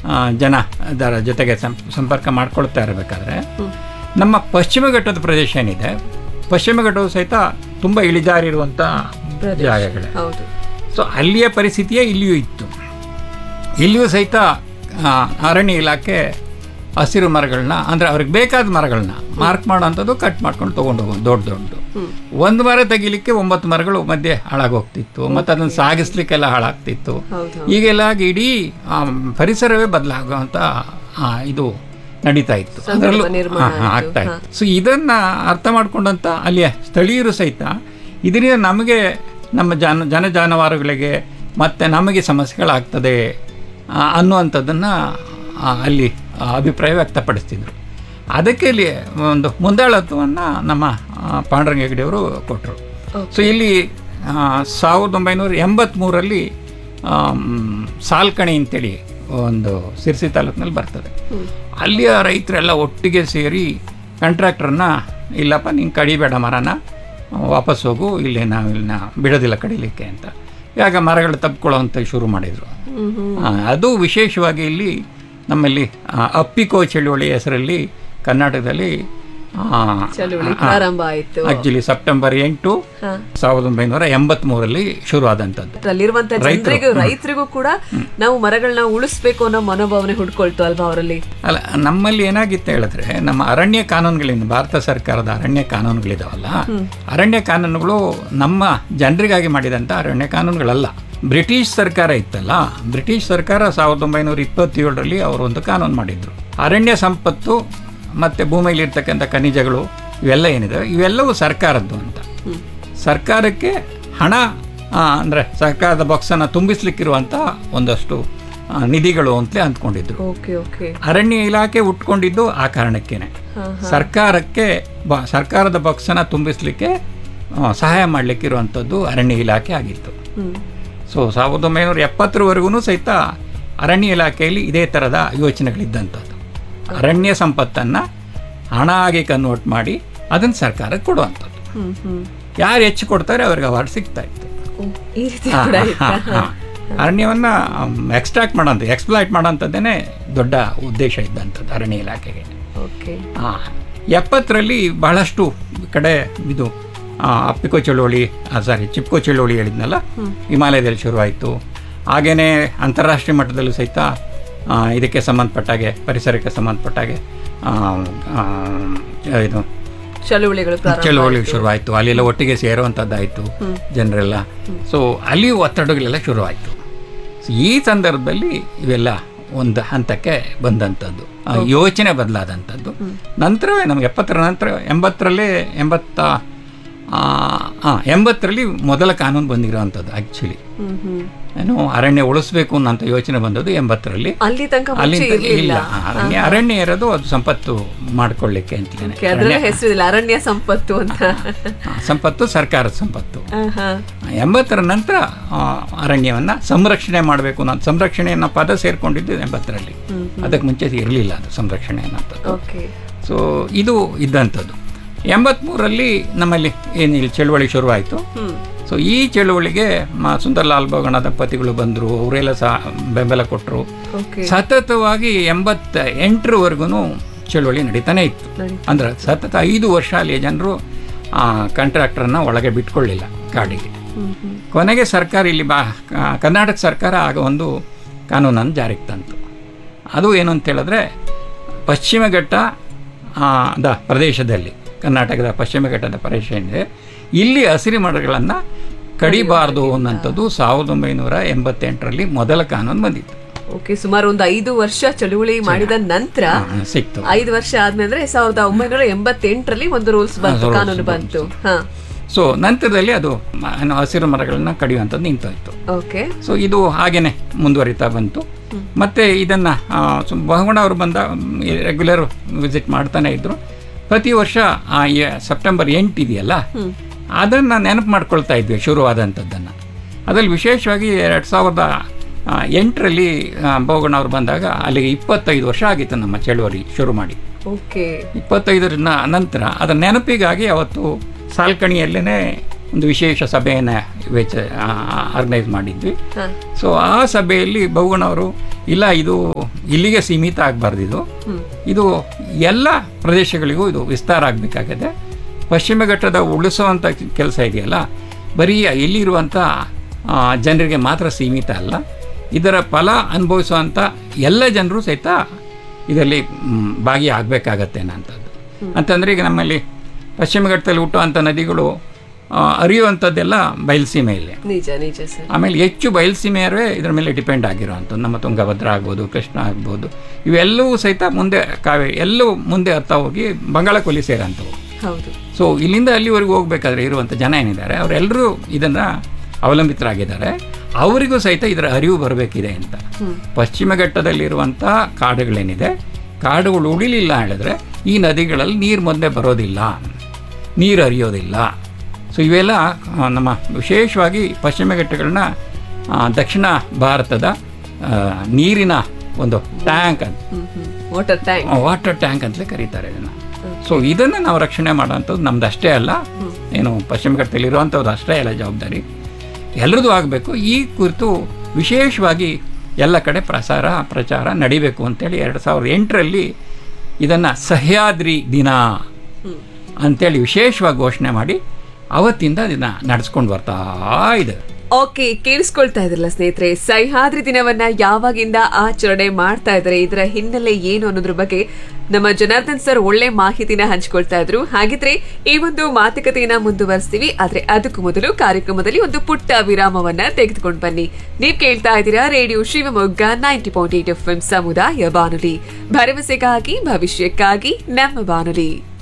ಜನರ ಜೊತೆಗೆ ಸಂಪರ್ಕ ಮಾಡ್ಕೊಳ್ತಾ ಇರಬೇಕಾದ್ರೆ ನಮ್ಮ ಪಶ್ಚಿಮ ಘಟ್ಟದ ಪ್ರದೇಶ ಏನಿದೆ, ಪಶ್ಚಿಮ ಘಟ್ಟವು ಸಹಿತ ತುಂಬ ಇಳಿಜಾರಿರುವಂಥ ಜಾಗಗಳೇ. ಸೊ ಅಲ್ಲಿಯ ಪರಿಸ್ಥಿತಿಯೇ ಇಲ್ಲಿಯೂ ಇತ್ತು. ಇಲ್ಲಿಯೂ ಸಹಿತ ಅರಣ್ಯ ಇಲಾಖೆ ಹಸಿರು ಮರಗಳನ್ನ, ಅಂದರೆ ಅವ್ರಿಗೆ ಬೇಕಾದ ಮರಗಳನ್ನ ಮಾರ್ಕ್ ಮಾಡೋಂಥದ್ದು ಕಟ್ ಮಾಡ್ಕೊಂಡು ತೊಗೊಂಡು ಹೋಗೋದು ದೊಡ್ಡದು. ಒಂದು ಮರ ತೆಗಿಲಿಕ್ಕೆ 9 ಮರಗಳು ಮಧ್ಯೆ ಹಾಳಾಗೋಗ್ತಿತ್ತು, ಮತ್ತು ಅದನ್ನು ಸಾಗಿಸ್ಲಿಕ್ಕೆಲ್ಲ ಹಾಳಾಗ್ತಿತ್ತು. ಈಗೆಲ್ಲ ಇಡೀ ಪರಿಸರವೇ ಬದಲಾಗುವಂಥ ಇದು ನಡೀತಾ ಇತ್ತು, ಅದರಲ್ಲೂ ಆಗ್ತಾ ಇತ್ತು. ಸೊ ಇದನ್ನ ಅರ್ಥ ಮಾಡ್ಕೊಂಡಂತ ಅಲ್ಲಿಯ ಸ್ಥಳೀಯರು ಸಹಿತ ಇದರಿಂದ ನಮಗೆ ನಮ್ಮ ಜಾನುವಾರುಗಳಿಗೆ ಮತ್ತೆ ನಮಗೆ ಸಮಸ್ಯೆಗಳಾಗ್ತದೆ ಅನ್ನುವಂಥದ್ದನ್ನು ಅಲ್ಲಿ ಅಭಿಪ್ರಾಯ ವ್ಯಕ್ತಪಡಿಸ್ತಿದ್ರು. ಅದಕ್ಕೆ ಇಲ್ಲಿ ಒಂದು ಮುಂದಾಳತ್ವವನ್ನು ನಮ್ಮ ಪಾಂಡುರಂಗ ಹೆಗಡೆಯವರು ಕೊಟ್ಟರು. ಸೊ ಇಲ್ಲಿ 1983 ಸಾಲ್ಕಣಿ ಅಂತೇಳಿ ಒಂದು ಸಿರ್ಸಿ ತಾಲೂಕಿನಲ್ಲಿ ಬರ್ತದೆ. ಅಲ್ಲಿಯ ರೈತರೆಲ್ಲ ಒಟ್ಟಿಗೆ ಸೇರಿ ಕಾಂಟ್ರಾಕ್ಟರ್ನ, ಇಲ್ಲಪ್ಪ ನೀನು ಕಡಿಬೇಡ ಮರನ, ವಾಪಸ್ ಹೋಗು, ಇಲ್ಲಿ ನಾವು ಇಲ್ಲಿನ ಬಿಡೋದಿಲ್ಲ ಕಡಿಲಿಕ್ಕೆ ಅಂತ. ಯಾಗ ಮರಗಳು ತಪ್ಕೊಳ್ಳೋವಂಥ ಶುರು ಮಾಡಿದರು. ಅದು ವಿಶೇಷವಾಗಿ ಇಲ್ಲಿ ನಮ್ಮಲ್ಲಿ ಅಪ್ಪಿಕೋ ಚಳುವಳಿ ಹೆಸರಲ್ಲಿ ಕರ್ನಾಟಕದಲ್ಲಿ ಪ್ರಾರಂಭ ಆಯಿತು. Actually September 8, 1983 ಶುರುವಾದಂಥದ್ದು. ಅಲ್ಲಿರುವಂತಹ ರೈತರಿಗೂ ಕೂಡ ನಾವು ಮರಗಳನ್ನ ಉಳಿಸ್ಬೇಕು ಅನ್ನೋ ಮನೋಭಾವನೆ ಹುಡ್ಕೊಳ್ತು ಅಲ್ವಾ ಅವರಲ್ಲಿ? ಅಲ್ಲ, ನಮ್ಮಲ್ಲಿ ಏನಾಗಿತ್ತು ಹೇಳಿದ್ರೆ, ನಮ್ಮ ಅರಣ್ಯ ಕಾನೂನುಗಳಿಂದ, ಭಾರತ ಸರ್ಕಾರದ ಅರಣ್ಯ ಕಾನೂನುಗಳಿದಾವಲ್ಲ, ಅರಣ್ಯ ಕಾನೂನುಗಳು ನಮ್ಮ ಜನರಿಗಾಗಿ ಮಾಡಿದಂಥ ಅರಣ್ಯ ಕಾನೂನುಗಳಲ್ಲ. ಬ್ರಿಟಿಷ್ ಸರ್ಕಾರ ಇತ್ತಲ್ಲ, ಬ್ರಿಟಿಷ್ ಸರ್ಕಾರ 1927 ಅವರು ಒಂದು ಕಾನೂನು ಮಾಡಿದ್ರು. ಅರಣ್ಯ ಸಂಪತ್ತು ಮತ್ತು ಭೂಮಿಯಲ್ಲಿರ್ತಕ್ಕಂಥ ಖನಿಜಗಳು ಇವೆಲ್ಲ ಏನಿದೆ ಇವೆಲ್ಲವೂ ಸರ್ಕಾರದ್ದು ಅಂತ. ಸರ್ಕಾರಕ್ಕೆ ಹಣ ಅಂದರೆ ಸರ್ಕಾರದ ಬಾಕ್ಸನ್ನು ತುಂಬಿಸ್ಲಿಕ್ಕಿರುವಂಥ ಒಂದಷ್ಟು ನಿಧಿಗಳು ಅಂತಲೇ ಅಂದ್ಕೊಂಡಿದ್ರು. ಅರಣ್ಯ ಇಲಾಖೆ ಉಟ್ಕೊಂಡಿದ್ದು ಆ ಕಾರಣಕ್ಕೇನೆ, ಸರ್ಕಾರಕ್ಕೆ ಸರ್ಕಾರದ ಬಾಕ್ಸನ್ನು ತುಂಬಿಸ್ಲಿಕ್ಕೆ ಸಹಾಯ ಮಾಡಲಿಕ್ಕಿರುವಂಥದ್ದು ಅರಣ್ಯ ಇಲಾಖೆ ಆಗಿತ್ತು. ಸೊ 1970 ಸಹಿತ ಅರಣ್ಯ ಇಲಾಖೆಯಲ್ಲಿ ಇದೇ ಥರದ ಯೋಚನೆಗಳಿದ್ದಂಥದ್ದು. ಅರಣ್ಯ ಸಂಪತ್ತನ್ನು ಹಣ ಆಗಿ ಕನ್ವರ್ಟ್ ಮಾಡಿ ಅದನ್ನು ಸರ್ಕಾರಕ್ಕೆ ಕೊಡುವಂಥದ್ದು. ಯಾರು ಹೆಚ್ಚು ಕೊಡ್ತಾರೆ ಅವ್ರಿಗೆ ಅವಾರ್ಡ್ ಸಿಗ್ತಾ ಇತ್ತು. ಅರಣ್ಯವನ್ನು ಎಕ್ಸ್ಪ್ಲಾಯ್ಟ್ ಮಾಡೋಂಥದ್ದೇನೆ ದೊಡ್ಡ ಉದ್ದೇಶ ಇದ್ದಂಥದ್ದು ಅರಣ್ಯ ಇಲಾಖೆಗೆ. 70 ಬಹಳಷ್ಟು ಕಡೆ ಇದು ಅಪ್ಪಿಕೋ ಚಳುವಳಿ, ಚಿಪ್ಕೋ ಚಳುವಳಿ ಹೇಳಿದ್ನಲ್ಲ, ಹಿಮಾಲಯದಲ್ಲಿ ಶುರುವಾಯಿತು. ಹಾಗೆಯೇ ಅಂತಾರಾಷ್ಟ್ರೀಯ ಮಟ್ಟದಲ್ಲೂ ಸಹಿತ ಇದಕ್ಕೆ ಸಂಬಂಧಪಟ್ಟಾಗೆ, ಪರಿಸರಕ್ಕೆ ಸಂಬಂಧಪಟ್ಟಾಗೆ ಇದು ಚಳುವಳಿಗಳು ಶುರುವಾಯಿತು. ಅಲ್ಲೆಲ್ಲ ಒಟ್ಟಿಗೆ ಸೇರುವಂಥದ್ದಾಯಿತು ಜನರೆಲ್ಲ. ಸೊ ಅಲ್ಲಿ ಒತ್ತಡಗಳೆಲ್ಲ ಶುರುವಾಯಿತು. ಈ ಸಂದರ್ಭದಲ್ಲಿ ಇವೆಲ್ಲ ಒಂದು ಹಂತಕ್ಕೆ ಬಂದಂಥದ್ದು, ಯೋಚನೆ ಬದಲಾದಂಥದ್ದು. ನಂತರವೇ ನಮ್ಗೆ 70 ನಂತರ 80ರಲ್ಲಿ ಮೊದಲ ಕಾನೂನು ಬಂದಿರೋವಂಥದ್ದು. ಆ್ಯಕ್ಚುಲಿ ಏನು ಅರಣ್ಯ ಉಳಿಸ್ಬೇಕು ಅನ್ನೋಂಥ ಯೋಚನೆ ಬಂದದ್ದು 80ರಲ್ಲಿ. ಅಲ್ಲಿಂದ ಇಲ್ಲ, ಅರಣ್ಯ ಇರೋದು ಅದು ಸಂಪತ್ತು ಮಾಡ್ಕೊಳ್ಳಿಕ್ಕೆ ಅಂತಲೇ, ಅರಣ್ಯ ಸಂಪತ್ತು ಅಂತ. ಸಂಪತ್ತು ಸರ್ಕಾರದ ಸಂಪತ್ತು. 80ರ ನಂತರ ಅರಣ್ಯವನ್ನು ಸಂರಕ್ಷಣೆ ಮಾಡಬೇಕು ಅನ್ನೋ, ಸಂರಕ್ಷಣೆ ಅನ್ನೋ ಪದ ಸೇರ್ಕೊಂಡಿದ್ದು 80ರಲ್ಲಿ. ಅದಕ್ಕೆ ಮುಂಚೆ ಇರಲಿಲ್ಲ ಅದು ಸಂರಕ್ಷಣೆ ಅನ್ನೋಂಥದ್ದು. ಸೊ ಇದು ಇದ್ದಂಥದ್ದು. 83ರಲ್ಲಿ ನಮ್ಮಲ್ಲಿ ಏನಿಲ್ಲ ಚಳುವಳಿ ಶುರುವಾಯಿತು. ಸೊ ಈ ಚಳುವಳಿಗೆ ಸುಂದರಲಾಲ್ ಬೋಗಣ್ಣ ದಂಪತಿಗಳು ಬಂದರು, ಅವರೆಲ್ಲ ಸಹ ಬೆಂಬಲ ಕೊಟ್ಟರು. ಸತತವಾಗಿ 88ರವರೆಗೂ ಚಳುವಳಿ ನಡೀತಾನೆ ಇತ್ತು. ಅಂದ್ರೆ ಸತತ 5 ವರ್ಷ ಅಲ್ಲಿ ಜನರು ಕಾಂಟ್ರಾಕ್ಟರನ್ನು ಒಳಗೆ ಬಿಟ್ಕೊಳ್ಳಿಲ್ಲ ಕಾಡಿಗೆ. ಕೊನೆಗೆ ಸರ್ಕಾರ ಇಲ್ಲಿ ಕರ್ನಾಟಕ ಸರ್ಕಾರ ಆಗ ಒಂದು ಕಾನೂನನ್ನು ಜಾರಿಗೆ ತಂತು. ಅದು ಏನು ಅಂತ ಹೇಳಿದ್ರೆ, ಪಶ್ಚಿಮ ಘಟ್ಟ ಪ್ರದೇಶದಲ್ಲಿ, ಕರ್ನಾಟಕದ ಪಶ್ಚಿಮ ಘಟ್ಟದ ಪ್ರದೇಶ ಏನಿದೆ ಇಲ್ಲಿ ಹಸಿರು ಮರಗಳನ್ನು ಕಡಿಬಾರ್ದು ಅನ್ನೋಂಥದ್ದು 1988ರಲ್ಲಿ ಮೊದಲ ಕಾನೂನು ಬಂದಿತ್ತು. ಸುಮಾರು ಒಂದು 5 ವರ್ಷ ಚಳುವಳಿ ಮಾಡಿದ ನಂತರ ಸಿಕ್ತು. 5 ವರ್ಷ ಆದ್ಮೇಲೆ 1988ರಲ್ಲಿ ಒಂದು ರೂಲ್ಸ್ ಬಂತು, ಕಾನೂನು ಬಂತು. ಸೊ ನಂತರದಲ್ಲಿ ಅದು ಹಸಿರು ಮರಗಳನ್ನ ಕಡಿಯುವಂಥದ್ದು ನಿಂತೋಯ್ತು. ಸೊ ಇದು ಹಾಗೇನೆ ಮುಂದುವರಿತಾ ಬಂತು. ಮತ್ತೆ ಇದನ್ನ ಬಹುಗುಣ ಅವರು ಬಂದ ರೆಗ್ಯುಲರ್ ವಿಸಿಟ್ ಮಾಡ್ತಾನೆ ಇದ್ರು. ಪ್ರತಿ ವರ್ಷ ಸೆಪ್ಟೆಂಬರ್ 8 ಇದೆಯಲ್ಲ, ಅದನ್ನು ನೆನಪು ಮಾಡ್ಕೊಳ್ತಾ ಇದ್ವಿ ಶುರುವಾದಂಥದ್ದನ್ನು. ಅದರಲ್ಲಿ ವಿಶೇಷವಾಗಿ 2008ರಲ್ಲಿ ಬಹುಗುಣ ಅವರು ಬಂದಾಗ ಅಲ್ಲಿಗೆ 25 ವರ್ಷ ಆಗಿತ್ತು ನಮ್ಮ ಚಳುವಳಿ ಶುರು ಮಾಡಿ. 25ರ ನಂತರ ಅದರ ನೆನಪಿಗಾಗಿ ಅವತ್ತು ಸಾಲ್ಕಣಿಯಲ್ಲೇ ಒಂದು ವಿಶೇಷ ಸಭೆಯನ್ನು ಆರ್ಗನೈಸ್ ಮಾಡಿದ್ವಿ. ಸೊ ಆ ಸಭೆಯಲ್ಲಿ ಬಹುಗುಣ ಅವರು, ಇಲ್ಲ ಇದು ಇಲ್ಲಿಗೆ ಸೀಮಿತ ಆಗಬಾರ್ದು. ಇದು ಎಲ್ಲ ಪ್ರದೇಶಗಳಿಗೂ ಇದು ವಿಸ್ತಾರ ಆಗಬೇಕಾಗಿದೆ. ಪಶ್ಚಿಮ ಘಟ್ಟದ ಉಳಿಸುವಂಥ ಕೆಲಸ ಇದೆಯಲ್ಲ, ಬರೀ ಇಲ್ಲಿರುವಂಥ ಜನರಿಗೆ ಮಾತ್ರ ಸೀಮಿತ ಅಲ್ಲ, ಇದರ ಫಲ ಅನುಭವಿಸುವಂಥ ಎಲ್ಲ ಜನರು ಸಹಿತ ಇದರಲ್ಲಿ ಭಾಗಿಯಾಗಬೇಕಾಗತ್ತೆ ಅನ್ನೋಂಥದ್ದು. ಅಂತಂದರೆ ಈಗ ನಮ್ಮಲ್ಲಿ ಪಶ್ಚಿಮ ಘಟ್ಟದಲ್ಲಿ ಹುಟ್ಟುವಂಥ ನದಿಗಳು ಅರಿಯುವಂಥದ್ದೆಲ್ಲ ಬಯಲುಸೀಮೆಯಲ್ಲಿ. ನಿಜ ನಿಜ ಸರ್. ಆಮೇಲೆ ಹೆಚ್ಚು ಬಯಲುಸೀಮೆಯವರೇ ಇದರ ಮೇಲೆ ಡಿಪೆಂಡ್ ಆಗಿರೋವಂಥದ್ದು. ನಮ್ಮ ತುಂಗಭದ್ರಾ ಆಗ್ಬೋದು, ಕೃಷ್ಣ ಆಗ್ಬೋದು, ಇವೆಲ್ಲವೂ ಸಹಿತ ಮುಂದೆ ಕಾವೇರಿ ಎಲ್ಲವೂ ಮುಂದೆ ಹತ್ತಾ ಹೋಗಿ ಬಂಗಾಳ ಕೊಲ್ಲಿ ಸೇರೋಂಥವು. ಹೌದು. ಸೊ ಇಲ್ಲಿಂದ ಅಲ್ಲಿವರೆಗೂ ಹೋಗ್ಬೇಕಾದ್ರೆ ಇರುವಂಥ ಜನ ಏನಿದ್ದಾರೆ ಅವರೆಲ್ಲರೂ ಇದನ್ನು ಅವಲಂಬಿತರಾಗಿದ್ದಾರೆ. ಅವರಿಗೂ ಸಹಿತ ಇದರ ಅರಿವು ಬರಬೇಕಿದೆ ಅಂತ. ಪಶ್ಚಿಮ ಘಟ್ಟದಲ್ಲಿರುವಂಥ ಕಾಡುಗಳೇನಿದೆ, ಕಾಡುಗಳು ಉಳಿಲಿಲ್ಲ ಹೇಳಿದ್ರೆ ಈ ನದಿಗಳಲ್ಲಿ ನೀರು ಮುಂದೆ ಬರೋದಿಲ್ಲ, ನೀರು ಹರಿಯೋದಿಲ್ಲ. ಸೊ ಇವೆಲ್ಲ ನಮ್ಮ ವಿಶೇಷವಾಗಿ ಪಶ್ಚಿಮ ಘಟ್ಟಗಳನ್ನ ದಕ್ಷಿಣ ಭಾರತದ ನೀರಿನ ಒಂದು ಟ್ಯಾಂಕ್ ಅಂತ, ವಾಟರ್ ಟ್ಯಾಂಕ್ ಅಂತಲೇ ಕರೀತಾರೆ ಇದನ್ನು. ಸೊ ಇದನ್ನು ನಾವು ರಕ್ಷಣೆ ಮಾಡೋಂಥದ್ದು ನಮ್ದು ಅಷ್ಟೇ ಅಲ್ಲ, ಏನು ಪಶ್ಚಿಮ ಘಟ್ಟದಲ್ಲಿ ಇರುವಂಥದ್ದು ಅಷ್ಟೇ ಅಲ್ಲ ಜವಾಬ್ದಾರಿ, ಎಲ್ಲರದ್ದು ಆಗಬೇಕು. ಈ ಕುರಿತು ವಿಶೇಷವಾಗಿ ಎಲ್ಲ ಕಡೆ ಪ್ರಚಾರ ನಡಿಬೇಕು ಅಂತೇಳಿ 2008ರಲ್ಲಿ ಇದನ್ನು ಸಹ್ಯಾದ್ರಿ ದಿನ ಅಂತೇಳಿ ವಿಶೇಷವಾಗಿ ಘೋಷಣೆ ಮಾಡಿ ಅವತ್ತಿಂದ ಇದನ್ನ ನಡೆಸ್ಕೊಂಡು ಬರ್ತಾ ಇದೆ. ಓಕೆ, ಕೇಳಿಸ್ಕೊಳ್ತಾ ಇದ್ರಲ್ಲ ಸ್ನೇಹಿತರೆ, ಸಹ್ಯಾದ್ರಿ ದಿನವನ್ನ ಯಾವಾಗಿಂದ ಆಚರಣೆ ಮಾಡ್ತಾ ಇದ್ದಾರೆ, ಇದರ ಹಿನ್ನೆಲೆ ಏನು ಅನ್ನೋದ್ರ ಬಗ್ಗೆ ನಮ್ಮ ಜನಾರ್ದನ್ ಸರ್ ಒಳ್ಳೆ ಮಾಹಿತಿನ ಹಂಚ್ಕೊಳ್ತಾ ಇದ್ರು. ಹಾಗಿದ್ರೆ ಈ ಒಂದು ಮಾತುಕತೆಯನ್ನ ಮುಂದುವರಿಸ್ತೀವಿ. ಆದ್ರೆ ಅದಕ್ಕೂ ಮೊದಲು ಕಾರ್ಯಕ್ರಮದಲ್ಲಿ ಒಂದು ಪುಟ್ಟ ವಿರಾಮವನ್ನ ತೆಗೆದುಕೊಂಡು ಬನ್ನಿ. ನೀವ್ ಕೇಳ್ತಾ ಇದ್ದೀರಾ ರೇಡಿಯೋ ಶಿವಮೊಗ್ಗ 90.8 FM ಸಮುದಾಯ ಬಾನುಲಿ, ಭರವಸೆಗಾಗಿ ಭವಿಷ್ಯಕ್ಕಾಗಿ ನಮ್ಮ ಬಾನುಲಿ.